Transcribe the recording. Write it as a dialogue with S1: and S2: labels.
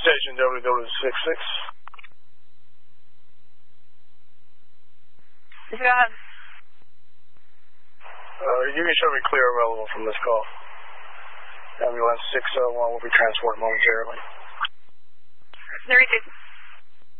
S1: Station WW66.
S2: Go ahead.
S1: You can show me clear and relevant from this call. Ambulance 601 will be transported momentarily.
S2: 32.